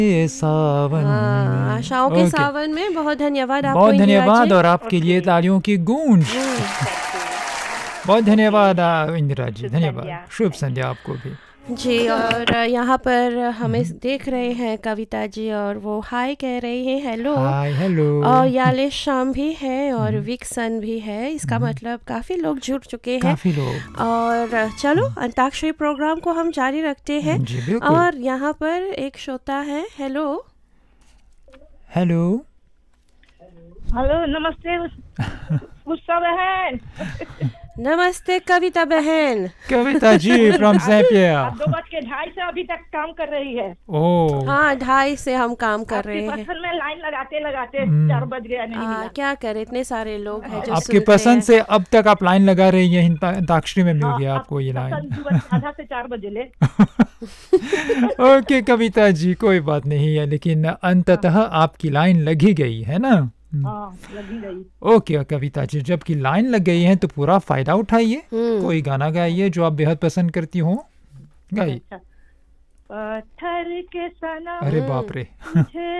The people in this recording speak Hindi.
ये सावन हाँ, में। आशाओं के ओके, सावन में बहुत धन्यवाद आपको बहुत इंदिरा धन्यवाद जी। और आपके लिए ओके। तालियों की गूंज। Thank you. बहुत धन्यवाद इंदिरा जी, शुभ धन्यवाद। संध्या। शुभ थैंक संध्या आपको भी। जी, और यहाँ पर हमें देख रहे हैं कविता जी और वो हाय कह रही हैं, हेलो। Hi hello. और यालेश शाम भी है और विक्सन भी है, इसका मतलब काफ़ी लोग जुड़ चुके हैं। काफी लोग। और चलो अंताक्षरी प्रोग्राम को हम जारी रखते हैं। जी बिल्कुल। और यहाँ पर एक श्रोता है, हेलो। हेलो। हेलो, नमस्ते उषा बहन। नमस्ते कविता बहन। कविता जी फ्रॉम आप सैपिया। 2:2:30 से अभी तक काम कर रही है। ओह हाँ, 2:30 से हम काम कर आपके रहे हैं। पसंद में लाइन लगाते लगाते 4 बज गया, नहीं मिला। क्या करें, इतने सारे लोग हैं जो आपके सुनते पसंद हैं। से अब तक आप लाइन लगा रही हैं, अंताक्षरी में मिल हाँ, गया आप आपको ये लाइन। पसंद जुआ आधा से 4 बजे ले। ओके कविता जी, कोई बात नहीं है, लेकिन अंततः आपकी लाइन लगी गई है ना। हाँ, लगी गई। ओके कविता जी, जबकि लाइन लग गई है तो पूरा फायदा उठाइए। कोई गाना गाइए जो आप बेहद पसंद करती हो, गाइए। अच्छा। पत्थर के सनम अरे बाप रे। मुझे